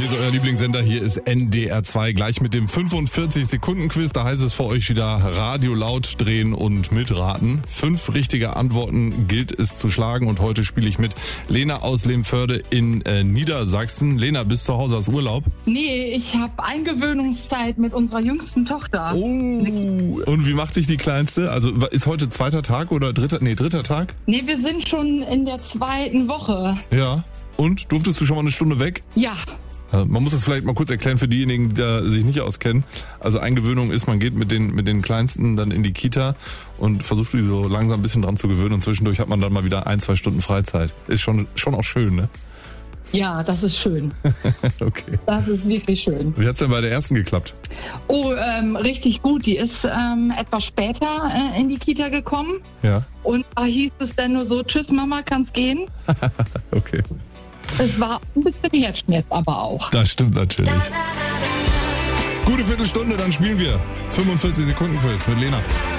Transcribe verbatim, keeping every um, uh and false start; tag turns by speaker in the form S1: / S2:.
S1: Hier ist euer Lieblingssender, hier ist N D R zwei, gleich mit dem fünfundvierzig Sekunden Quiz. Da heißt es für euch wieder Radio laut drehen und mitraten. Fünf richtige Antworten gilt es zu schlagen und heute spiele ich mit Lena aus Lehmförde in äh, Niedersachsen. Lena, bist du zu Hause, hast Urlaub?
S2: Nee, ich habe Eingewöhnungszeit mit unserer jüngsten Tochter.
S1: Oh, und wie macht sich die Kleinste? Also ist heute zweiter Tag oder dritter, nee, dritter Tag?
S2: Nee, wir sind schon in der zweiten Woche.
S1: Ja, und? Durftest du schon mal eine Stunde weg?
S2: Ja.
S1: Man muss das vielleicht mal kurz erklären für diejenigen, die da sich nicht auskennen. Also Eingewöhnung ist, man geht mit den mit den Kleinsten dann in die Kita und versucht die so langsam ein bisschen dran zu gewöhnen und zwischendurch hat man dann mal wieder ein, zwei Stunden Freizeit. Ist schon schon auch schön, ne?
S2: Ja, das ist schön.
S1: Okay.
S2: Das ist wirklich schön.
S1: Wie hat's denn bei der ersten geklappt?
S2: Oh, ähm, richtig gut. Die ist ähm, etwas später äh, in die Kita gekommen.
S1: Ja.
S2: Und da hieß es dann nur so, tschüss Mama, kann's gehen?
S1: Okay.
S2: Es war ein bisschen Herzschmerz aber auch.
S1: Das stimmt natürlich. Gute Viertelstunde, dann spielen wir. fünfundvierzig Sekunden Quiz mit Lena.